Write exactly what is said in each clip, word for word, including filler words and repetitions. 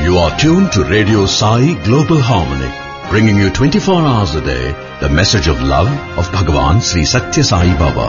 You are tuned to Radio Sai Global Harmony, bringing you twenty-four hours a day the message of love of Bhagavan Sri Satya Sai Baba.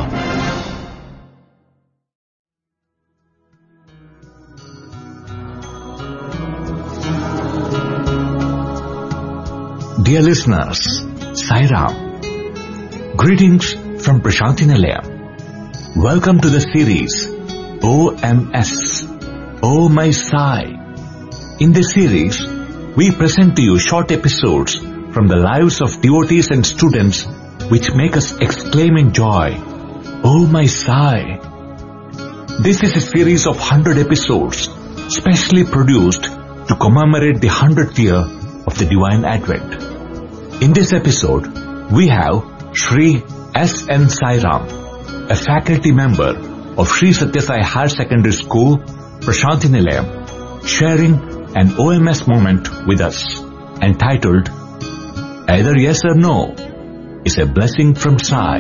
Dear listeners, Sai Ram. Greetings from Prashanthi Nilayam. Welcome to the series O M S, Oh My Sai. In this series, we present to you short episodes from the lives of devotees and students which make us exclaim in joy, Oh My Sai. This is a series of one hundred episodes specially produced to commemorate the one hundredth year of the Divine Advent. In this episode, we have Shri S N Sai Ram, a faculty member of Shri Satya Sai Higher Secondary School, Prashanthi Nilayam, sharing an O M S moment with us, entitled, Either Yes or No is a Blessing from Sai.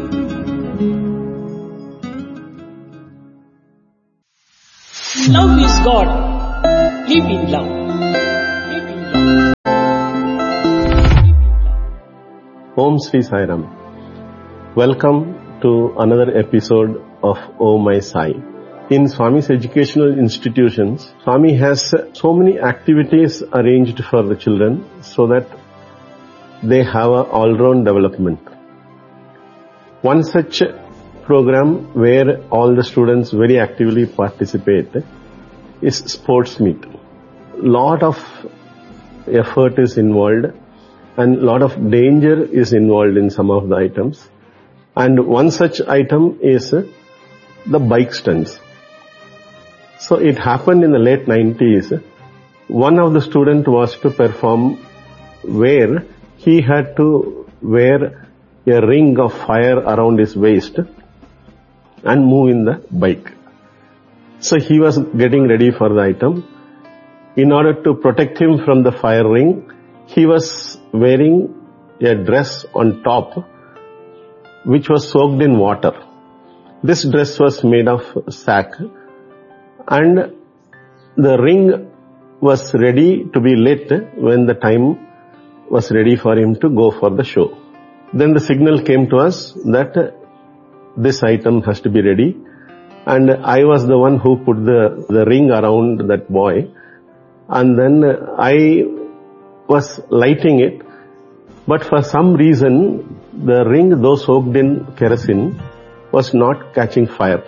Love is God. Live in love. Live in love. Om Sri Sai Ram. Welcome to another episode of Oh My Sai. In Swami's educational institutions, Swami has so many activities arranged for the children so that they have an all-round development. One such program where all the students very actively participate is sports meet. Lot of effort is involved and lot of danger is involved in some of the items. And one such item is the bike stunts. So it happened in the late nineties. One of the students was to perform where he had to wear a ring of fire around his waist and move in the bike. So he was getting ready for the item. In order to protect him from the fire ring, he was wearing a dress on top which was soaked in water. This dress was made of sack and the ring was ready to be lit when the time was ready for him to go for the show. Then the signal came to us that this item has to be ready, and I was the one who put the, the ring around that boy, and then I was lighting it, but for some reason the ring, though soaked in kerosene, was not catching fire.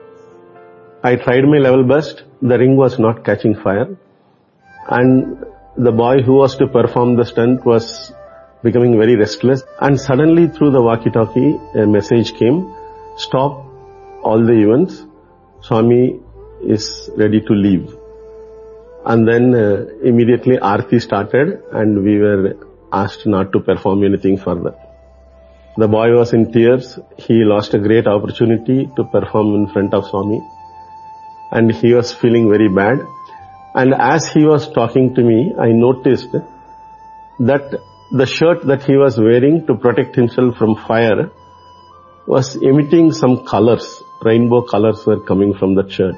I tried my level best, the ring was not catching fire, and the boy who was to perform the stunt was becoming very restless, and suddenly through the walkie-talkie a message came, stop all the events, Swami is ready to leave. And then uh, immediately Aarti started and we were asked not to perform anything further. The boy was in tears, he lost a great opportunity to perform in front of Swami. And he was feeling very bad. And as he was talking to me, I noticed that the shirt that he was wearing to protect himself from fire was emitting some colors, rainbow colors were coming from that shirt.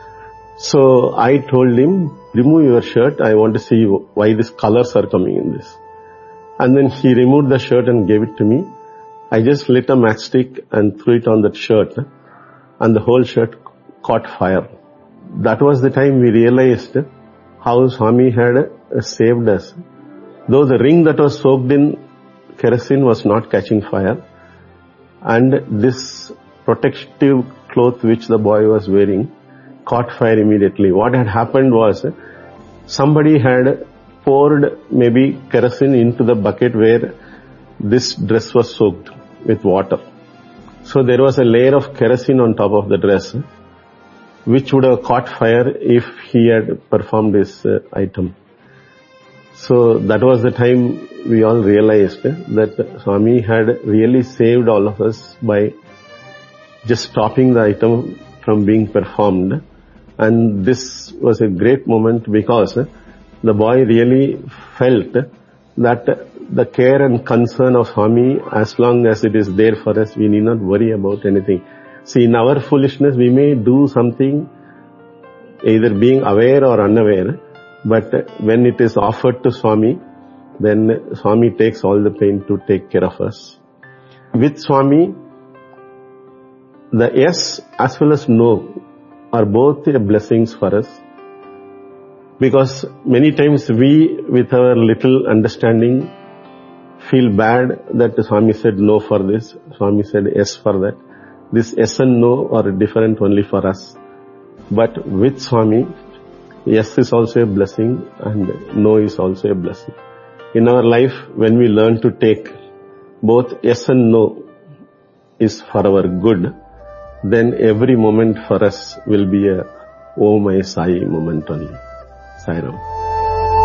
So I told him, remove your shirt, I want to see why these colors are coming in this. And then he removed the shirt and gave it to me. I just lit a matchstick and threw it on that shirt, and the whole shirt caught fire. That was the time we realized how Swami had saved us. Though the ring that was soaked in kerosene was not catching fire, and this protective cloth which the boy was wearing caught fire immediately. What had happened was somebody had poured maybe kerosene into the bucket where this dress was soaked with water. So there was a layer of kerosene on top of the dress, which would have caught fire if he had performed this uh, item. So that was the time we all realized that Swami had really saved all of us by just stopping the item from being performed. And this was a great moment because the boy really felt that the care and concern of Swami, as long as it is there for us, we need not worry about anything. See, in our foolishness, we may do something either being aware or unaware, But when it is offered to Swami, then Swami takes all the pain to take care of us. With Swami, the yes as well as no are both blessings for us. Because many times we, with our little understanding, feel bad that Swami said no for this, Swami said yes for that. This yes and no are different only for us. But with Swami, yes is also a blessing and no is also a blessing. In our life, when we learn to take both yes and no is for our good, then every moment for us will be a Oh My Sai moment only. Sai Ram.